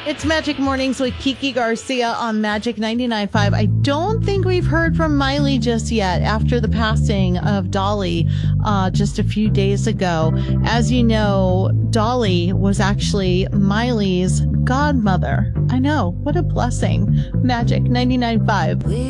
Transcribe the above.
It's Magic Mornings with Kiki Garcia on Magic 99.5. I don't think we've heard from Miley just yet after the passing of Dolly just a few days ago. As you know, Dolly was actually Miley's godmother. I know, what a blessing. Magic 99.5.